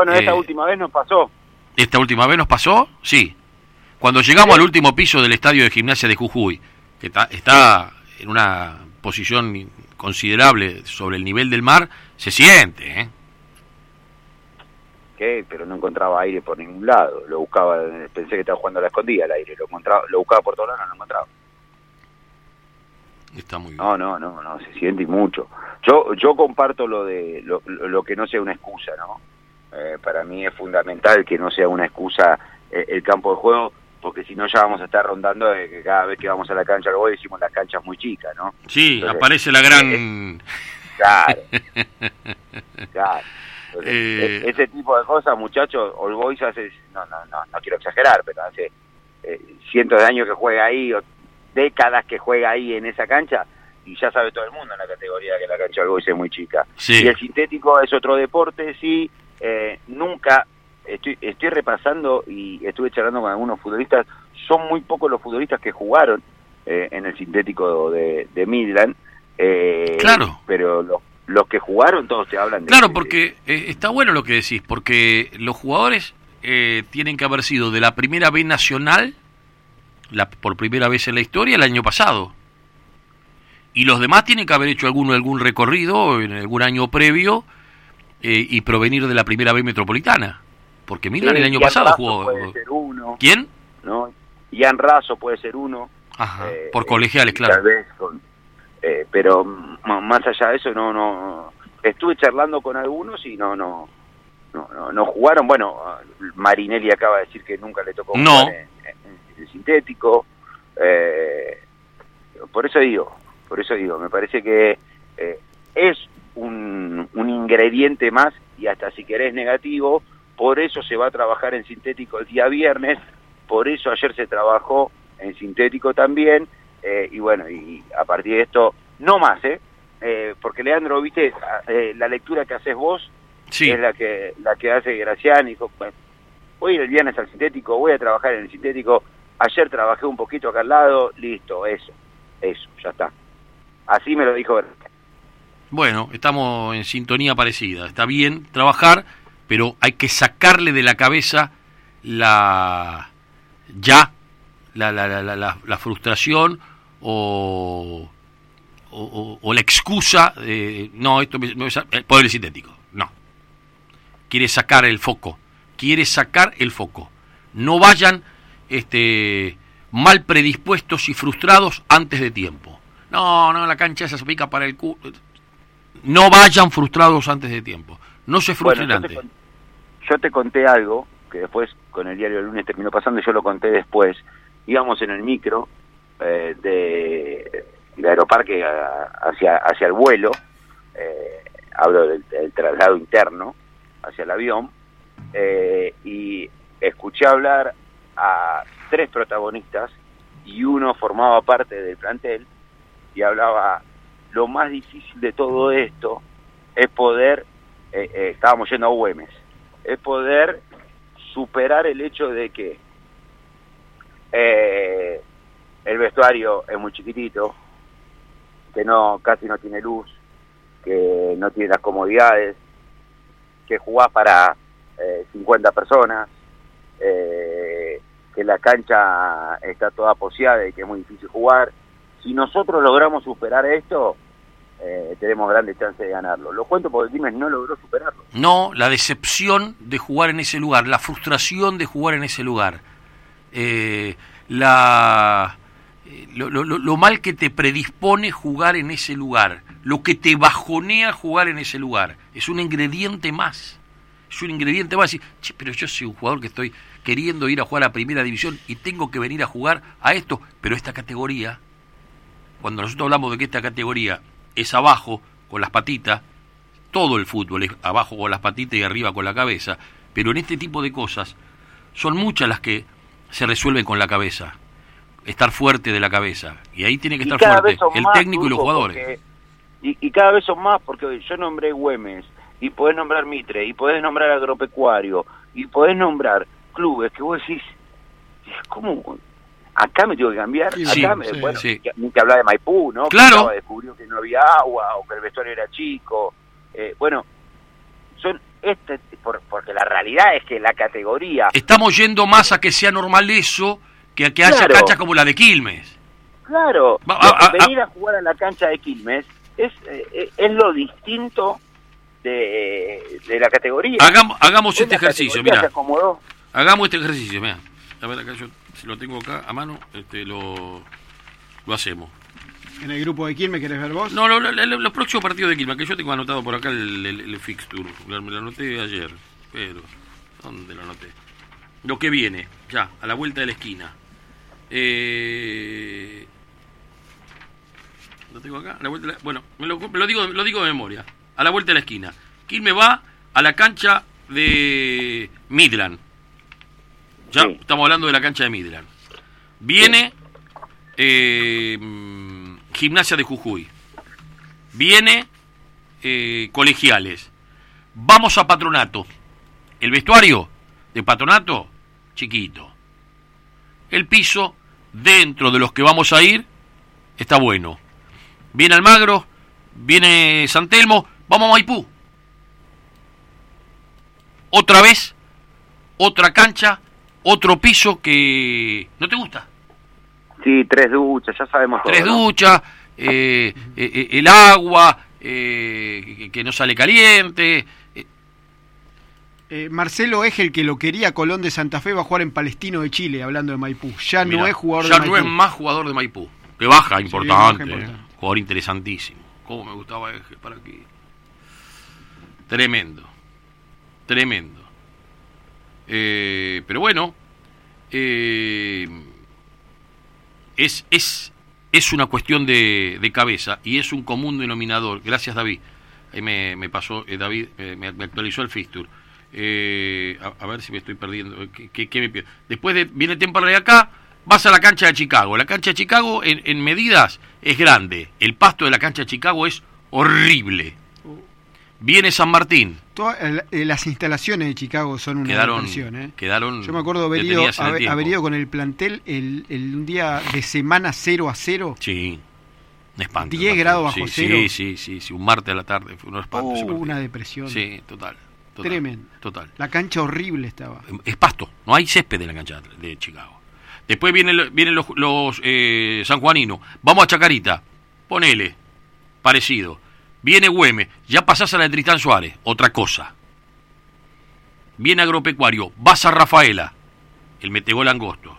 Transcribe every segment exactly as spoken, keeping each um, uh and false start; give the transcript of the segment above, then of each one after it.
Bueno, esta eh, última vez nos pasó. ¿Esta última vez nos pasó? Sí. Cuando llegamos al último piso del estadio de Gimnasia de Jujuy, que está, está en una posición considerable sobre el nivel del mar, se siente, ¿eh? ¿Qué? Pero no encontraba aire por ningún lado. Lo buscaba, pensé que estaba jugando a la escondida el aire. Lo encontraba, lo buscaba por todos lados, no lo encontraba. Está muy bien. No, no, no, no, se siente y mucho. Yo yo comparto lo de lo, lo que no sea una excusa, ¿no? Eh, para mí es fundamental que no sea una excusa eh, el campo de juego, porque si no ya vamos a estar rondando de que cada vez que vamos a la cancha al gol decimos la cancha es muy chica, ¿no? Sí, Entonces, aparece la gran... Eh, claro, claro. Entonces, eh... ese tipo de cosas, muchachos, All Boys hace, no, no, no, no quiero exagerar, pero hace eh, cientos de años que juega ahí, o décadas que juega ahí en esa cancha, y ya sabe todo el mundo en la categoría que la cancha All Boys es muy chica. Sí. Y el sintético es otro deporte, sí, eh, nunca, estoy, estoy repasando y estuve charlando con algunos futbolistas, son muy pocos los futbolistas que jugaron eh, en el sintético de, de Midland, eh, claro. Pero los, los que jugaron todos te hablan de... Claro, porque eh, está bueno lo que decís, porque los jugadores eh, tienen que haber sido de la primera B nacional, la, por primera vez en la historia, el año pasado. Y los demás tienen que haber hecho algún, algún recorrido en algún año previo eh, y provenir de la primera B metropolitana. Porque Midland sí, el año Ian pasado Razo jugó... puede ser uno. ¿Quién? ¿No? Ian Razo puede ser uno. Ajá, eh, por colegiales, claro. Tal vez con, eh, pero más allá de eso, no, no... Estuve charlando con algunos y no, no... No, no, no jugaron. Bueno, Marinelli acaba de decir que nunca le tocó no. jugar en, en, en sintético. Eh, por eso digo, por eso digo, me parece que eh, es un, un ingrediente más, y hasta si querés negativo. Por eso se va a trabajar en sintético el día viernes, por eso ayer se trabajó en sintético también, eh, y bueno, y a partir de esto, no más, ¿eh? eh porque Leandro, viste, eh, la lectura que haces vos, sí, es la que la que hace Gracián, dijo, bueno, voy a ir el viernes al sintético, voy a trabajar en el sintético, ayer trabajé un poquito acá al lado, listo, eso, eso, ya está. Así me lo dijo Gracián. Bueno, estamos en sintonía parecida, está bien trabajar, pero hay que sacarle de la cabeza la ya la la la la, la frustración o, o, o la excusa de no, esto me, me, el poder sintético, no. Quiere sacar el foco, quiere sacar el foco. No vayan este mal predispuestos y frustrados antes de tiempo. No, no, la cancha esa se pica para el culo. No vayan frustrados antes de tiempo. No se frustren bueno, antes. Yo te conté algo que después con el diario del lunes terminó pasando, y yo lo conté después. Íbamos en el micro eh, de, de Aeroparque a, hacia hacia el vuelo, eh, hablo del, del traslado interno hacia el avión, eh, y escuché hablar a tres protagonistas, y uno formaba parte del plantel, y hablaba, lo más difícil de todo esto es poder, eh, eh, estábamos yendo a Güemes, es poder superar el hecho de que eh, el vestuario es muy chiquitito, que no casi no tiene luz, que no tiene las comodidades, que jugás para eh, cincuenta personas, eh, que la cancha está toda poseada y que es muy difícil jugar. Si nosotros logramos superar esto, Eh, tenemos grandes chances de ganarlo. Lo cuento porque Quilmes no logró superarlo. No, la decepción de jugar en ese lugar, la frustración de jugar en ese lugar, eh, la eh, lo, lo, lo mal que te predispone jugar en ese lugar, lo que te bajonea jugar en ese lugar, es un ingrediente más. Es un ingrediente más. Che, pero yo soy un jugador que estoy queriendo ir a jugar a Primera División y tengo que venir a jugar a esto, pero esta categoría, cuando nosotros hablamos de que esta categoría es abajo con las patitas, todo el fútbol es abajo con las patitas y arriba con la cabeza, pero en este tipo de cosas son muchas las que se resuelven con la cabeza, estar fuerte de la cabeza, y ahí tiene que estar fuerte el técnico y los jugadores. Porque, y, y cada vez son más, porque yo nombré Güemes, y podés nombrar Mitre, y podés nombrar Agropecuario, y podés nombrar clubes que vos decís, ¿cómo? Acá me tengo que cambiar, sí, acá me, sí, bueno, sí. ni que hablar de Maipú, ¿no? Claro. Que descubrió que no había agua, o que el vestuario era chico, eh, bueno, son este por, porque la realidad es que la categoría... Estamos yendo más a que sea normal eso que a que haya Claro. canchas como la de Quilmes. Claro, Va, a- a- venir a jugar a la cancha de Quilmes es, eh, es lo distinto de, de la categoría. Hagamos, hagamos Hoy este la ejercicio, categoría se mira. acomodó. Hagamos este ejercicio, mira. A ver, acá yo, si lo tengo acá a mano, este, lo, lo hacemos. ¿En el grupo de Quilmes querés ver vos? No, lo- lo- lo- los próximos partidos de Quilmes, que yo tengo anotado por acá el, el, el fixture. Lo- Me lo anoté ayer, pero ¿dónde lo anoté? Lo que viene, ya, a la vuelta de la esquina. Eh, lo tengo acá, a la vuelta de la- bueno, me lo, me lo digo, lo digo de memoria. A la vuelta de la esquina. Quilmes va a la cancha de Midland. Ya, Sí. estamos hablando de la cancha de Midland. Viene eh, Gimnasia de Jujuy. Viene eh, Colegiales. Vamos a Patronato. El vestuario de Patronato, chiquito. El piso, dentro de los que vamos a ir, está bueno. Viene Almagro, viene San Telmo, vamos a Maipú. Otra vez, otra cancha, otro piso que... ¿No te gusta? Sí, tres duchas, ya sabemos todo. Tres ¿no? duchas, eh, eh, eh, el agua, eh, que, que no sale caliente. eh, Eh, Marcelo es el que lo quería Colón de Santa Fe, va a jugar en Palestino de Chile, hablando de Maipú. Ya mirá, no es jugador ya de no Maipú. es más jugador de Maipú. Que baja, Sí, importante. baja eh, importante. jugador interesantísimo. Cómo me gustaba Eje para aquí. Tremendo. Tremendo. Eh, pero bueno, eh, es, es, es una cuestión de, de cabeza y es un común denominador. Gracias, David. Ahí me, me pasó, eh, David, eh, me, me actualizó el fixture. Eh, a, a ver si me estoy perdiendo. ¿Qué, qué, qué me pierdo? Después de, viene temporada de acá, vas a la cancha de Chicago. La cancha de Chicago en, en medidas es grande. El pasto de la cancha de Chicago es horrible. Viene San Martín. Todas el- eh, las instalaciones de Chicago son una Quedaron, impresión, ¿eh? quedaron Yo me acuerdo haber ido, detenidas en el haber, tiempo. haber ido con el plantel el, el un día de semana cero a cero. Sí, un espanto. diez el grados partido. bajo sí, cero. Sí, sí, sí, sí, un martes a la tarde fue un espanto. Oh, ese partido. una depresión. Sí, total, total. Tremendo. Total. La cancha horrible estaba. Es pasto, no hay césped en la cancha de Chicago. Después vienen, vienen los, los eh, sanjuaninos. Vamos a Chacarita, ponele, parecido. Viene Güemes, ya pasás a la de Tristán Suárez, otra cosa. Viene Agropecuario, vas a Rafaela, el metegol angosto.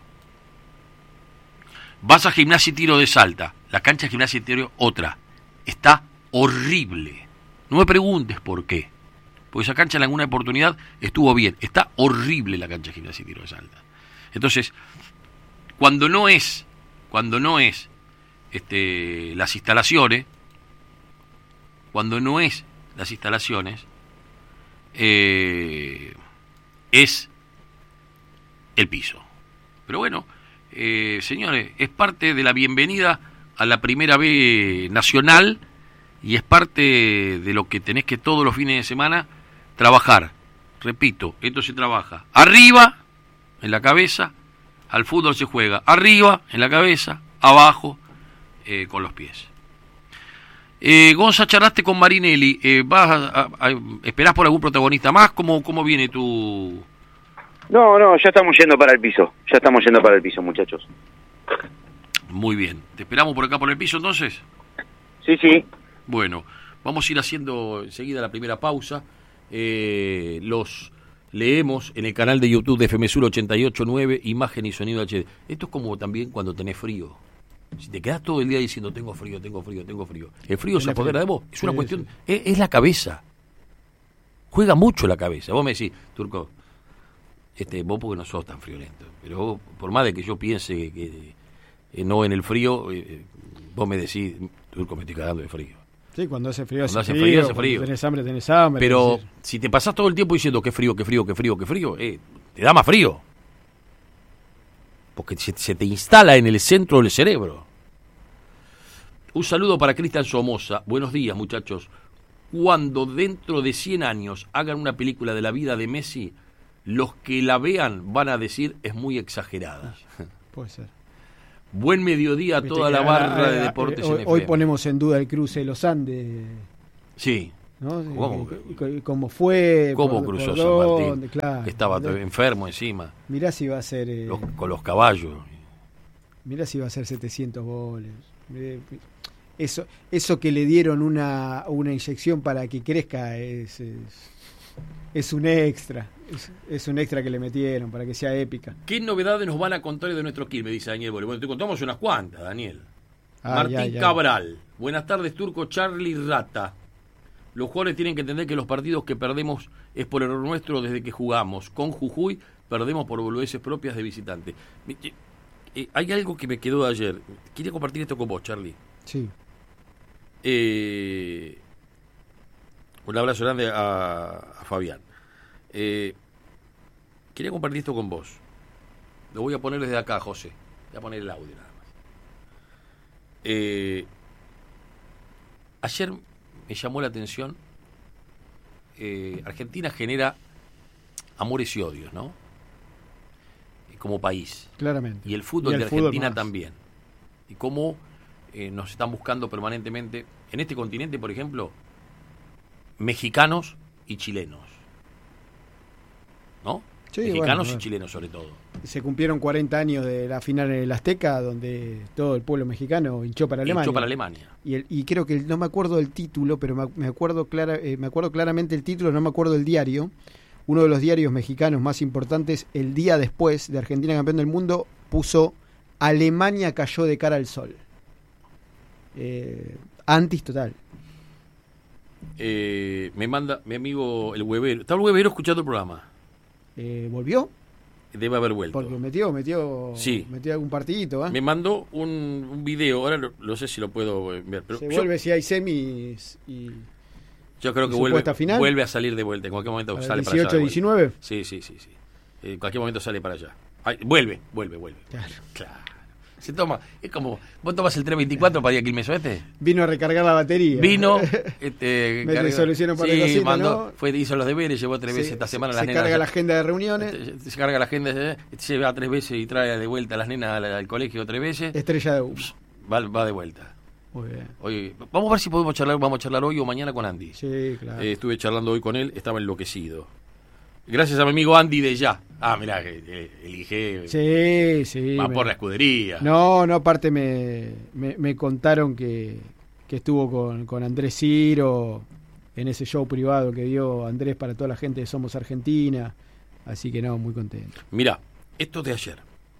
Vas a Gimnasia y Tiro de Salta, la cancha de Gimnasia y Tiro, otra. Está horrible. No me preguntes por qué. Porque esa cancha en alguna oportunidad estuvo bien. Está horrible la cancha de Gimnasia y Tiro de Salta. Entonces, cuando no es, cuando no es este, las instalaciones, cuando no es las instalaciones, eh, es el piso. Pero bueno, eh, señores, es parte de la bienvenida a la Primera B Nacional y es parte de lo que tenés que todos los fines de semana trabajar. Repito, esto se trabaja arriba, en la cabeza, al fútbol se juega arriba, en la cabeza, abajo, eh, con los pies. Eh, Gonza, charlaste con Marinelli, eh, ¿vas a, a, a, esperás por algún protagonista más? ¿Cómo, cómo viene tu...? No, no, ya estamos yendo para el piso. Ya estamos yendo para el piso, muchachos. Muy bien, ¿te esperamos por acá por el piso entonces? Sí, sí. Bueno, vamos a ir haciendo enseguida la primera pausa. Eh, los leemos en el canal de YouTube de F M Sur ochenta y ocho punto nueve, imagen y sonido H D. Esto es como también cuando tenés frío. Si te quedás todo el día diciendo tengo frío, tengo frío, tengo frío, el frío se apodera de vos. Es una Sí, cuestión, sí. es, es la cabeza. Juega mucho la cabeza. Vos me decís, Turco, este, vos porque no sos tan friolento, pero vos, por más de que yo piense que, que eh, no en el frío, eh, vos me decís, Turco, me estoy cagando de frío. Sí, cuando hace frío Cuando hace hace frío, frío, hace cuando frío. tenés hambre, tenés hambre. Pero es decir, si te pasás todo el tiempo diciendo que frío, que frío, que frío, que frío, eh, te da más frío. Porque se, se te instala en el centro del cerebro. Un saludo para Cristian Somoza. Buenos días, muchachos. Cuando dentro de cien años hagan una película de la vida de Messi, los que la vean van a decir es muy exagerada. puede ser. Buen mediodía a Viste toda que la ahora, barra de eh, deportes eh, en hoy, F M. hoy ponemos en duda el cruce de los Andes. Sí. ¿no? ¿Cómo? Y, y, como fue, ¿Cómo por, cruzó por San dónde, Martín? claro, Estaba mirá, enfermo encima. Mirá si va a ser... Eh, los, con los caballos. Mirá si va a ser setecientos goles. Eso, eso que le dieron una, una inyección para que crezca es, es, es un extra. Es, es un extra que le metieron para que sea épica. ¿Qué novedades nos van a contar de nuestro Quilmes? Dice Daniel Bole. Bueno, te contamos unas cuantas, Daniel. Ay, Martín ay, ay. Cabral. Buenas tardes, Turco. Charlie Rata. Los jugadores tienen que entender que los partidos que perdemos es por error nuestro desde que jugamos. Con Jujuy perdemos por boludeces propias de visitante. Eh, hay algo que me quedó de ayer. Quería compartir esto con vos, Charlie. Sí. Eh, un abrazo grande a, a Fabián. Eh, quería compartir esto con vos. Lo voy a poner desde acá, José. Voy a poner el audio nada más. Eh, ayer me llamó la atención. Eh, Argentina genera amores y odios, ¿no? Como país. Claramente. Y el fútbol y el de fútbol Argentina más. también. Y cómo eh, nos están buscando permanentemente, en este continente, por ejemplo, mexicanos y chilenos. ¿No? Sí, mexicanos bueno, y chilenos sobre todo. Se cumplieron cuarenta años de la final en el Azteca, donde todo el pueblo mexicano hinchó para Alemania. Hinchó para Alemania. Y, el, y creo que no me acuerdo del título, pero me, me acuerdo clara, eh, me acuerdo claramente el título, no me acuerdo del diario. Uno de los diarios mexicanos más importantes, el día después de Argentina campeón del mundo, puso Alemania cayó de cara al sol. Eh, antis total. Eh, me manda mi amigo el Huevero. ¿Está el Huevero escuchando el programa? Eh, ¿Volvió? Debe haber vuelto. Porque metió, metió, sí. metió algún partidito. ¿eh? Me mandó un, un video, ahora no, no sé si lo puedo ver. Pero Se yo, vuelve si hay semis y... Yo creo que vuelve, vuelve a salir de vuelta. En cualquier momento ¿Para sale dieciocho, para allá. diecinueve? Sí, sí, sí, sí. En cualquier momento sale para allá. Ay, vuelve, vuelve, vuelve. Claro. Claro. Se toma, es como, vos tomas el tres veinticuatro para ir a Quilmes Oeste. Vino a recargar la batería. Vino, este, me solucionó para sí, el cosito, mandó, ¿no? fue, hizo los deberes, llevó tres veces se, esta semana se, las se nenas. Se carga la agenda de reuniones. Se, se carga la agenda, se, se va tres veces y trae de vuelta a las nenas al, al colegio tres veces. Estrella de humo. Va, va de vuelta. Muy bien. Hoy, vamos a ver si podemos charlar, vamos a charlar hoy o mañana con Andy. Sí, claro. Eh, estuve charlando hoy con él, estaba enloquecido. Gracias a mi amigo Andy de Ya. Ah, mirá, eh, elige. Sí, sí. Va me... por la escudería. No, no, aparte me, me, me contaron que, que estuvo con, con Andrés Ciro en ese show privado que dio Andrés para toda la gente de Somos Argentina. Así que no, muy contento. Mirá, esto es de ayer.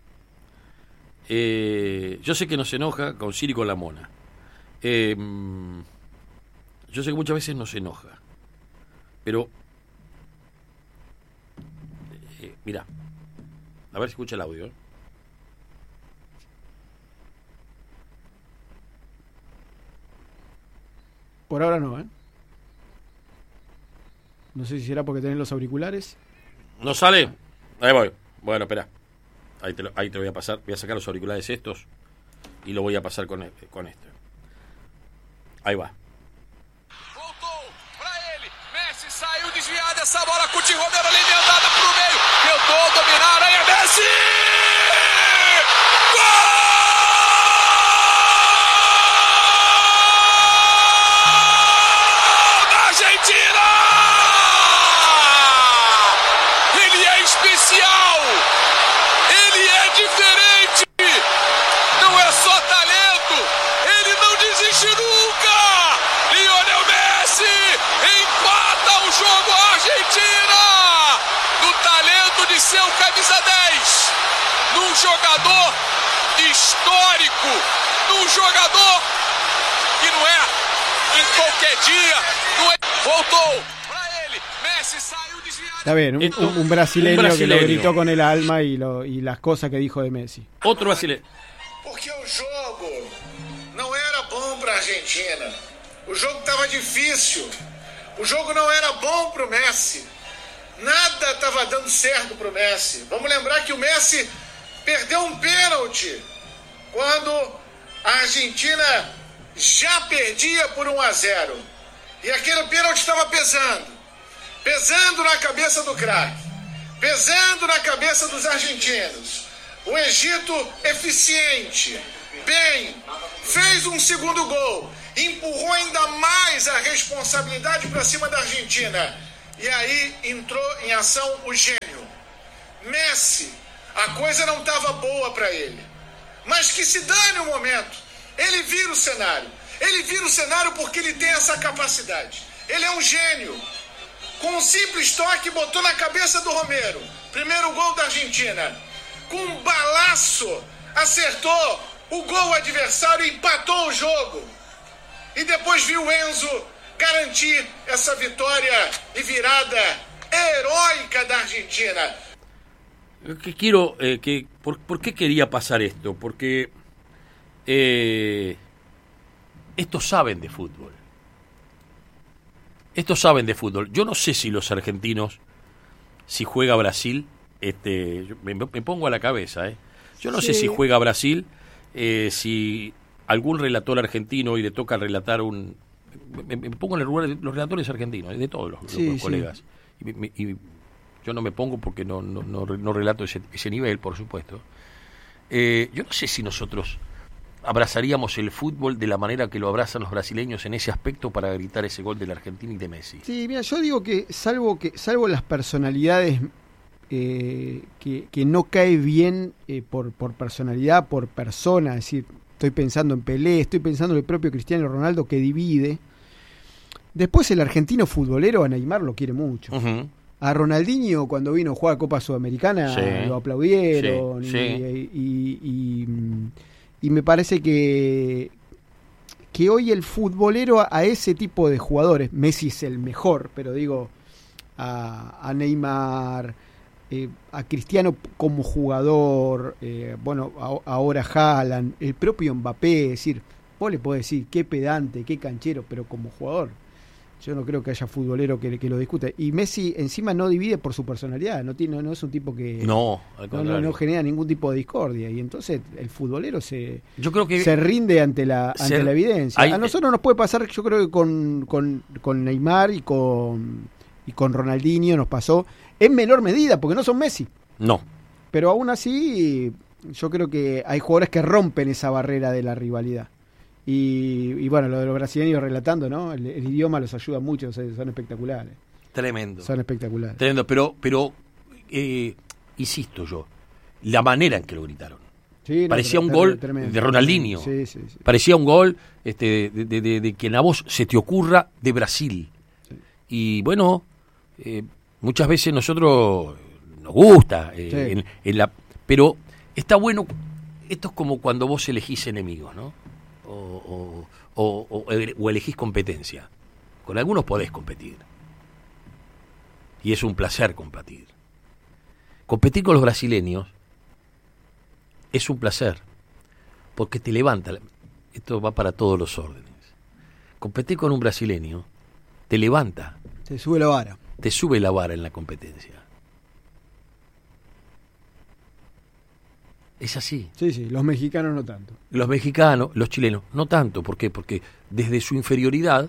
Eh, yo sé que nos enoja con Ciro y con la Mona. Eh, yo sé que muchas veces nos enoja. Pero eh, mirá, a ver si escucha el audio. ¿eh? Por ahora no, ¿eh? No sé si será porque tenés los auriculares. ¿No sale? Ahí voy. Bueno, espera. Ahí te, lo, ahí te lo voy a pasar. Voy a sacar los auriculares estos y lo voy a pasar con, este, con esto. Ahí va. Voltou pra ele. Messi saiu desviado essa bola. Coutinho Romero ali emendada pro meio. Tentou dominar. Aí é Messi! Gol da Argentina! Ele é especial. Ele é diferente. Não é só talento. Ele não desiste nunca. Lionel Messi empata o jogo a Argentina no talento de seu camisa dez, num jogador histórico, num jogador que não é em qualquer dia, não é... Voltou para ele, Messi saiu desviado. Está bien, un, un, un, brasileño un brasileño que lo gritó con el alma y, lo, y las cosas que dijo de Messi. Otro brasileño. Porque o jogo não era bom para a Argentina. O jogo estava difícil. O jogo não era bom para o Messi. Nada estava dando certo para o Messi. Vamos lembrar que o Messi perdeu um pênalti quando a Argentina já perdia por um a zero. E aquele pênalti estava pesando. Pesando na cabeça do craque. Pesando na cabeça dos argentinos. O Egito eficiente, bem, fez um segundo gol. empurrou ainda mais a responsabilidade para cima da Argentina. E aí entrou em ação o gênio. Messi, a coisa não estava boa para ele. Mas que se dane o momento. Ele vira o cenário. Ele vira o cenário porque ele tem essa capacidade. Ele é um gênio. Com um simples toque, botou na cabeça do Romero. Primeiro gol da Argentina. Com um balaço, acertou o gol adversário e empatou o jogo. E depois viu o Enzo garantir essa vitória y virada heroica de Argentina. Que quiero, eh, que, por, ¿Por qué quería pasar esto? Porque eh, estos saben de fútbol. Estos saben de fútbol. Yo no sé si los argentinos, si juega Brasil, este, yo me, me pongo a la cabeza, ¿eh? Yo no sí. sé si juega Brasil, eh, si algún relator argentino y le toca relatar un... Me, me pongo en el lugar de los relatores argentinos, de todos los, sí, los, los colegas. Sí. Y, me, y yo no me pongo porque no, no, no, no relato ese, ese nivel, por supuesto. Eh, yo no sé si nosotros abrazaríamos el fútbol de la manera que lo abrazan los brasileños en ese aspecto para gritar ese gol de la Argentina y de Messi. Sí, mira, yo digo que salvo que salvo las personalidades eh, que, que no cae bien eh, por, por personalidad, por persona, es decir, estoy pensando en Pelé, estoy pensando en el propio Cristiano Ronaldo que divide. Después el argentino futbolero a Neymar lo quiere mucho. Uh-huh. A Ronaldinho cuando vino a jugar Copa Sudamericana sí. lo aplaudieron sí, sí. Y, y, y, y me parece que que hoy el futbolero a, a ese tipo de jugadores, Messi es el mejor, pero digo a, a Neymar, eh, a Cristiano como jugador, eh, bueno, a, ahora Haaland, el propio Mbappé, es decir, vos le podés decir qué pedante, qué canchero, pero como jugador yo no creo que haya futbolero que, que lo discute. Y Messi encima no divide por su personalidad, no tiene, no es un tipo que no, al no, no, no genera ningún tipo de discordia. Y entonces el futbolero se, yo creo que se rinde ante la ante se, la evidencia. Hay, a nosotros nos puede pasar, yo creo que con, con, con Neymar y con, y con Ronaldinho nos pasó, en menor medida, porque no son Messi. No. Pero aún así, yo creo que hay jugadores que rompen esa barrera de la rivalidad. Y, y bueno, lo de los brasileños relatando, ¿no? El, el idioma los ayuda mucho, o sea, son espectaculares. Tremendo. Son espectaculares. Tremendo, pero, pero eh, insisto yo, la manera en que lo gritaron. Sí, no, parecía un gol tremendo, de Ronaldinho. Sí, sí, sí. Parecía un gol este, de, de, de, de que a vos se te ocurra de Brasil. Sí. Y bueno, eh, muchas veces nosotros nos gusta, eh, sí. en, en la, pero está bueno, esto es como cuando vos elegís enemigos, ¿no? O, o, o, o elegís competencia. Con algunos podés competir y es un placer competir. Competir con los brasileños es un placer porque te levanta. Esto va para todos los órdenes. Competir con un brasileño te levanta, te sube la vara, te sube la vara en la competencia. Es así. Sí, sí, los mexicanos no tanto. Los mexicanos, los chilenos, no tanto. ¿Por qué? Porque desde su inferioridad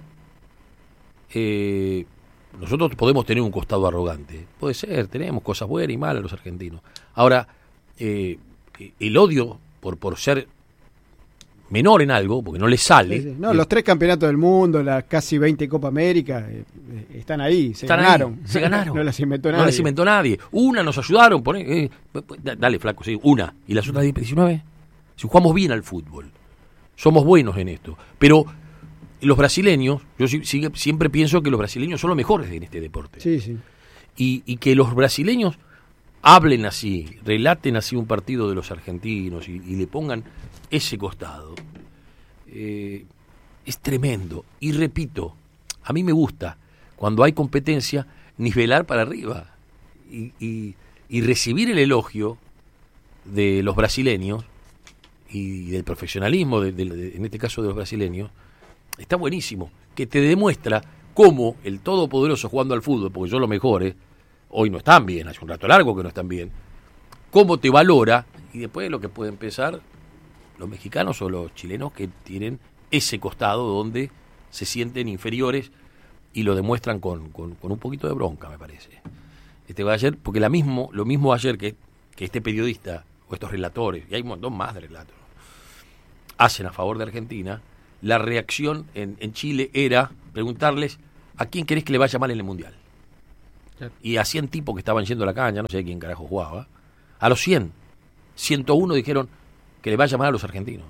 eh, nosotros podemos tener un costado arrogante. Puede ser, tenemos cosas buenas y malas los argentinos. Ahora, eh, el odio por, por ser menor en algo, porque no les sale. Sí, sí. No, eh, los tres campeonatos del mundo, las casi veinte Copa América, eh, están ahí, se están ganaron. Ahí, se ganaron. No las inventó nadie. No las inventó nadie. Una nos ayudaron, poné, eh, dale flaco, sí, una. Y las otras diecinueve, si jugamos bien al fútbol, somos buenos en esto. Pero los brasileños, yo sigue, siempre pienso que los brasileños son los mejores en este deporte. Sí, sí. Y, y que los brasileños hablen así, relaten así un partido de los argentinos y, y le pongan ese costado, eh, es tremendo. Y repito, a mí me gusta cuando hay competencia nivelar para arriba y, y, y recibir el elogio de los brasileños y del profesionalismo de, de, de, en este caso de los brasileños. Está buenísimo, que te demuestra cómo el todopoderoso jugando al fútbol, porque yo los mejores hoy no están bien, hace un rato largo que no están bien, cómo te valora. Y después lo que pueden pensar los mexicanos o los chilenos que tienen ese costado donde se sienten inferiores y lo demuestran con, con, con un poquito de bronca, me parece. Este ayer, porque la mismo, lo mismo ayer que, que este periodista o estos relatores, y hay un montón más de relatos, hacen a favor de Argentina, la reacción en, en Chile era preguntarles a quién querés que le vaya mal en el Mundial. Claro. Y a cien tipos que estaban yendo a la caña, no sé quién carajo jugaba, a los cien, ciento uno dijeron que le vaya mal a los argentinos.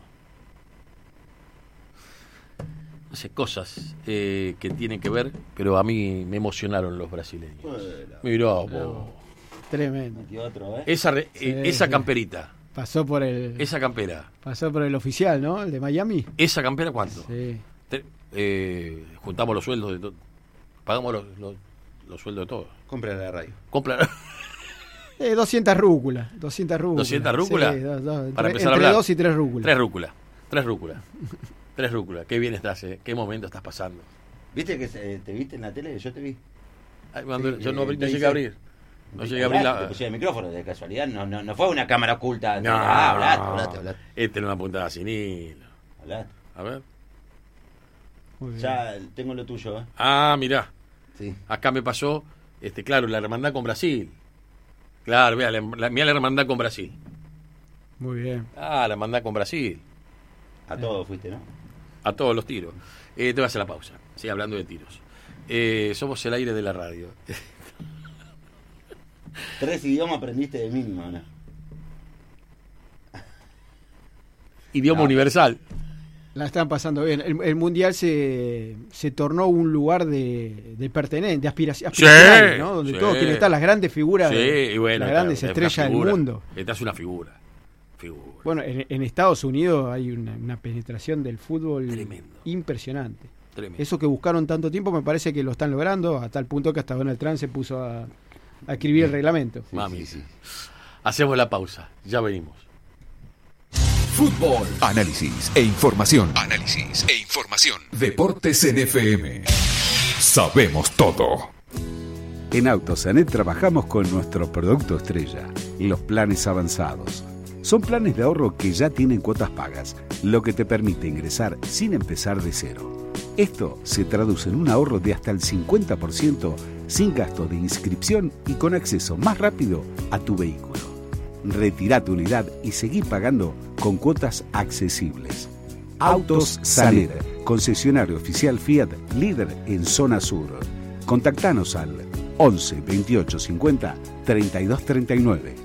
No sé, cosas eh, que tienen que ver, pero a mí me emocionaron los brasileños. Bueno, mirá, vos. Tremendo. Otro, ¿eh? Esa, re, sí, eh, esa sí. camperita. Pasó por el... Esa campera. Pasó por el oficial, ¿no? El de Miami. ¿Esa campera cuánto? Sí. Te, eh, juntamos los sueldos de todos. Pagamos los, los, los sueldos de todos. Compra la radio. Compra eh, doscientas rúculas. doscientas rúculas. ¿doscientas rúculas? Sí, dos, dos, Para entre, empezar entre a hablar. dos y tres rúculas. Tres rúculas. Tres rúculas. Tres rúculas. Qué bien estás, eh. Qué momento estás pasando. ¿Viste que se, te viste en la tele? Yo te vi. Ay, cuando, sí, yo no, eh, no llegué a abrir. No llegué a abrir la... Te pusieron el micrófono, de casualidad. No, no, no fue una cámara oculta. No, ah, hablaste, hablaste, hablaste. Este no me apuntaba sin hilo. Hablaste. A ver. Ya tengo lo tuyo, ¿eh? Ah, mirá. Sí. Acá me pasó, este, claro, la hermandad con Brasil. Claro, mira la, la, la hermandad con Brasil. Muy bien. Ah, la hermandad con Brasil. A todos fuiste, ¿no? A todos los tiros. Eh, te voy a hacer la pausa. Sí, hablando de tiros. Eh, somos el aire de la radio. Tres idiomas aprendiste de mínimo, ¿no? Idioma no. universal. La están pasando bien. El, el Mundial se, se tornó un lugar de, de pertenencia, de aspiración, sí, ¿no? Donde sí. todos quieren estar, las grandes figuras, sí, y bueno, las grandes esta, estrellas del mundo. Esta es una figura. figura. Bueno, en, en Estados Unidos hay una, una penetración del fútbol Tremendo. impresionante. Tremendo. Eso que buscaron tanto tiempo me parece que lo están logrando, a tal punto que hasta Donald Trump se puso a, a escribir el reglamento. Sí, Mami, sí, sí. Hacemos la pausa, ya venimos. Fútbol, análisis e información. Análisis e información. Deportes en F M. Sabemos todo. En Autosanet trabajamos con nuestro producto estrella, los planes avanzados. Son planes de ahorro que ya tienen cuotas pagas, lo que te permite ingresar sin empezar de cero. Esto se traduce en un ahorro de hasta el cincuenta por ciento sin gasto de inscripción y con acceso más rápido a tu vehículo. Retirá tu unidad y seguí pagando con cuotas accesibles. Autos Sanet, concesionario oficial Fiat, líder en zona sur. Contactanos al once veintiocho cincuenta treinta y dos treinta y nueve.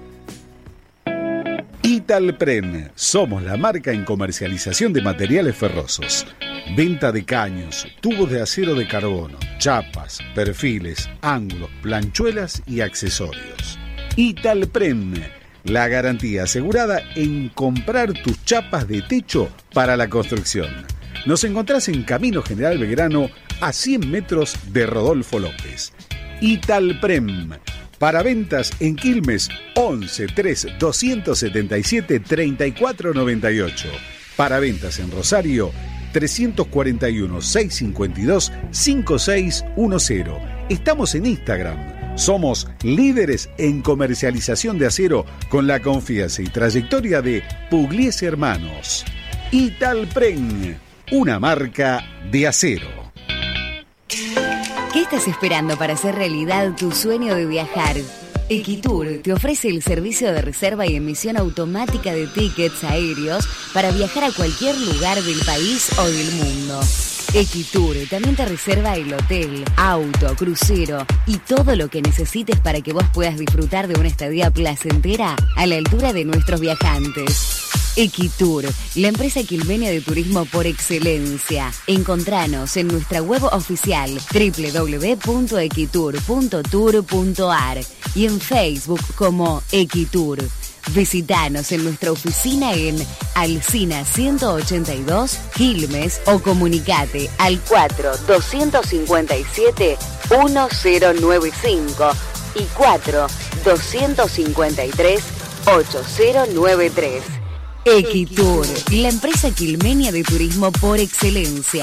Italpren, somos la marca en comercialización de materiales ferrosos. Venta de caños, tubos de acero de carbono, chapas, perfiles, ángulos, planchuelas y accesorios. Italpren, la garantía asegurada en comprar tus chapas de techo para la construcción. Nos encontrás en Camino General Belgrano, a cien metros de Rodolfo López. Italprem. Para ventas en Quilmes, once tres doscientos setenta y siete treinta y cuatro noventa y ocho. Para ventas en Rosario, trescientos cuarenta y uno seiscientos cincuenta y dos cincuenta y seis diez. Estamos en Instagram. Somos líderes en comercialización de acero con la confianza y trayectoria de Pugliese Hermanos. Italprem, una marca de acero. ¿Qué estás esperando para hacer realidad tu sueño de viajar? Equitour te ofrece el servicio de reserva y emisión automática de tickets aéreos para viajar a cualquier lugar del país o del mundo. Equitour también te reserva el hotel, auto, crucero y todo lo que necesites para que vos puedas disfrutar de una estadía placentera a la altura de nuestros viajantes. Equitour, la empresa quilmenia de turismo por excelencia. Encontranos en nuestra web oficial doble u doble u doble u punto equitour punto tour punto a r y en Facebook como Equitour. Visítanos en nuestra oficina en Alsina ciento ochenta y dos, Quilmes, o comunicate al cuatro doscientos cincuenta y siete diez noventa y cinco y cuatro doscientos cincuenta y tres ochenta noventa y tres. Equitour, la empresa quilmenia de turismo por excelencia.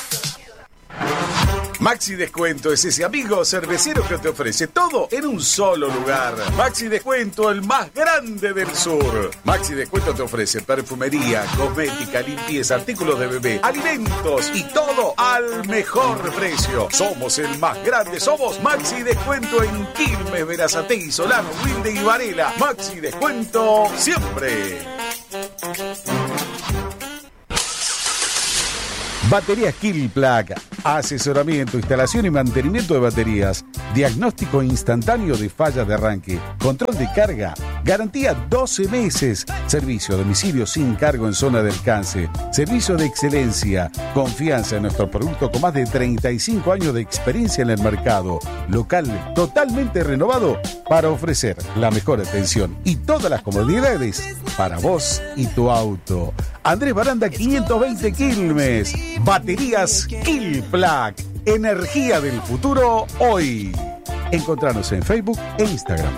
Maxi Descuento es ese amigo cervecero que te ofrece todo en un solo lugar. Maxi Descuento, el más grande del sur. Maxi Descuento te ofrece perfumería, cosmética, limpieza, artículos de bebé, alimentos y todo al mejor precio. Somos el más grande, somos Maxi Descuento en Quilmes, Berazategui, Solano, Wilde y Varela. Maxi Descuento siempre. Baterías Kilplug, asesoramiento, instalación y mantenimiento de baterías, diagnóstico instantáneo de fallas de arranque, control de carga, garantía doce meses, servicio a domicilio sin cargo en zona de alcance, servicio de excelencia, confianza en nuestro producto con más de treinta y cinco años de experiencia en el mercado, local totalmente renovado para ofrecer la mejor atención y todas las comodidades para vos y tu auto. Andrés Baranda quinientos veinte Quilmes. Baterías Kilplug. Energía del futuro hoy. Encontranos en Facebook e Instagram.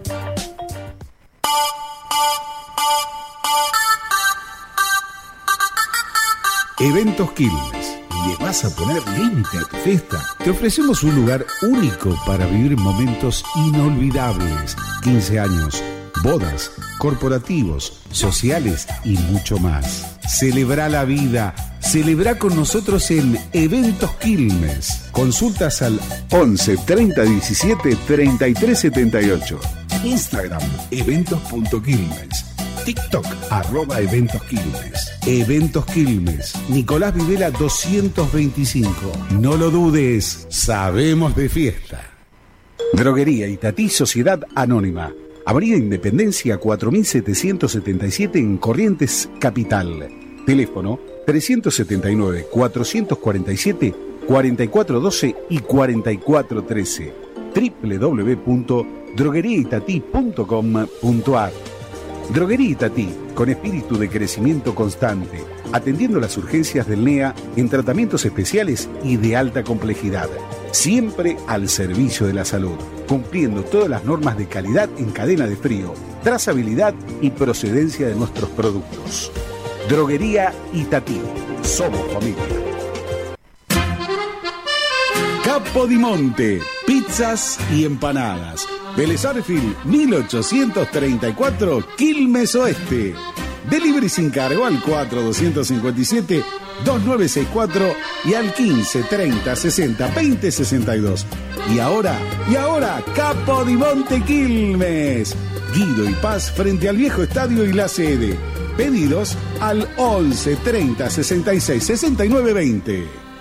Eventos Quilmes. ¿Le vas a poner límite a tu fiesta? Te ofrecemos un lugar único para vivir momentos inolvidables. quince años, bodas, corporativos, sociales y mucho más. Celebra la vida. Celebra con nosotros en Eventos Quilmes. Consultas al once treinta diecisiete treinta y tres setenta y ocho. Instagram, eventos.quilmes. TikTok, arroba Eventos Quilmes. Eventos Quilmes. Nicolás Videla doscientos veinticinco. No lo dudes, sabemos de fiesta. Droguería Itatí Sociedad Anónima. Avenida Independencia cuatro mil setecientos setenta y siete en Corrientes Capital. Teléfono trescientos setenta y nueve, cuatrocientos cuarenta y siete, cuarenta y cuatro doce y cuarenta y cuatro trece. doble u doble u doble u punto droguería itatí punto com punto a r. Droguería Itatí, con espíritu de crecimiento constante, atendiendo las urgencias del N E A en tratamientos especiales y de alta complejidad. Siempre al servicio de la salud, cumpliendo todas las normas de calidad en cadena de frío, trazabilidad y procedencia de nuestros productos. Droguería Itatí. Somos familia. Capodimonte. Pizzas y empanadas. Vélez Arfield, mil ochocientos treinta y cuatro, Quilmes Oeste. Delivery sin cargo al cuatro dos cinco siete, dos nueve seis cuatro y al quince treinta sesenta veinte sesenta y dos. Y ahora, y ahora, Capodimonte Quilmes. Guido y Paz frente al viejo estadio y la sede. Pedidos al once treinta sesenta y seis sesenta y nueve veinte.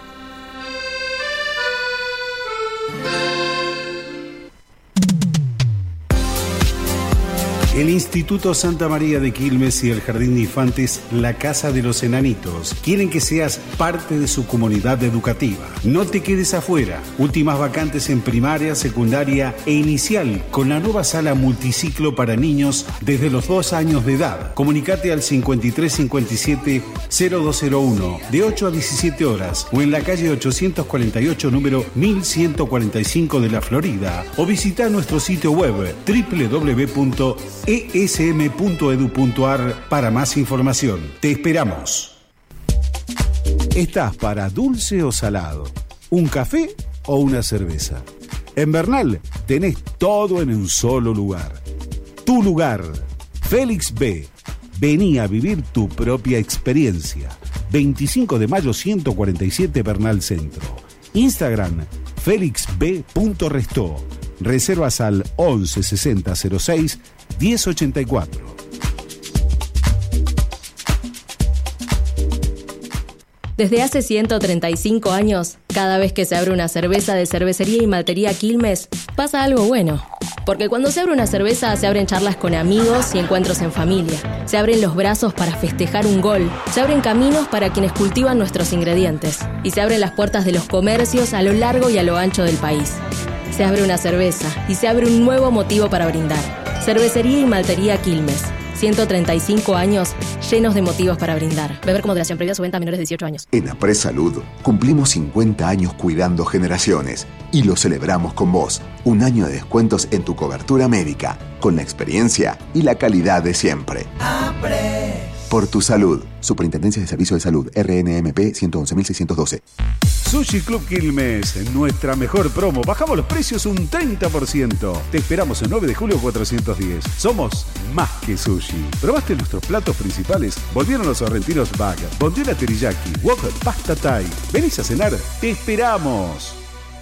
El Instituto Santa María de Quilmes y el Jardín de Infantes La Casa de los Enanitos quieren que seas parte de su comunidad educativa. No te quedes afuera. Últimas vacantes en primaria, secundaria e inicial con la nueva sala multiciclo para niños desde los dos años de edad. Comunicate al cincuenta y tres cincuenta y siete cero dos cero uno de ocho a diecisiete horas o en la calle ochocientos cuarenta y ocho número mil ciento cuarenta y cinco de la Florida o visita nuestro sitio web doble u doble u doble u punto e s m punto e d u punto a r para más información. Te esperamos. ¿Estás para dulce o salado? ¿Un café o una cerveza? En Bernal tenés todo en un solo lugar. Tu lugar, Félix B. Vení a vivir tu propia experiencia. veinticinco de mayo ciento cuarenta y siete Bernal Centro. Instagram, félix b punto restó. Reservas al once sesenta cero seis diez ochenta y cuatro. Desde hace ciento treinta y cinco años, cada vez que se abre una cerveza de Cervecería y Maltería Quilmes, pasa algo bueno. Porque cuando se abre una cerveza, se abren charlas con amigos y encuentros en familia. Se abren los brazos para festejar un gol. Se abren caminos para quienes cultivan nuestros ingredientes. Y se abren las puertas de los comercios a lo largo y a lo ancho del país. Se abre una cerveza y se abre un nuevo motivo para brindar. Cervecería y Maltería Quilmes. ciento treinta y cinco años llenos de motivos para brindar. Beber con moderación, prohibida su venta a menores de dieciocho años. En Apres Salud cumplimos cincuenta años cuidando generaciones y lo celebramos con vos. Un año de descuentos en tu cobertura médica, con la experiencia y la calidad de siempre. Apres. Por tu salud. Superintendencia de Servicio de Salud, R N M P ciento once mil seiscientos doce. Sushi Club Quilmes, nuestra mejor promo. Bajamos los precios un treinta por ciento. Te esperamos el nueve de julio cuatrocientos diez. Somos más que sushi. ¿Probaste nuestros platos principales? Volvieron los sorrentinos bag, bondiola teriyaki, wok, pasta thai. ¿Venís a cenar? ¡Te esperamos!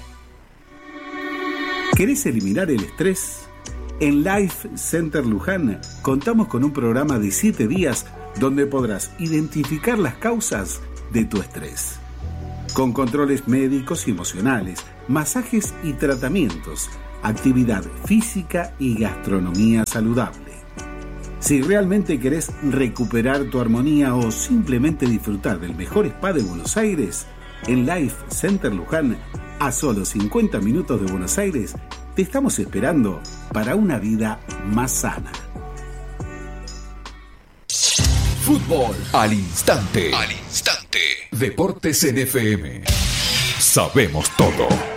¿Querés eliminar el estrés? En Life Center Luján contamos con un programa de siete días donde podrás identificar las causas de tu estrés. con controles médicos y emocionales, masajes y tratamientos, actividad física y gastronomía saludable. Si realmente querés recuperar tu armonía o simplemente disfrutar del mejor spa de Buenos Aires, en Life Center Luján, a solo cincuenta minutos de Buenos Aires, te estamos esperando para una vida más sana. Fútbol al instante. Al instante. Deportes en F M. Sabemos todo.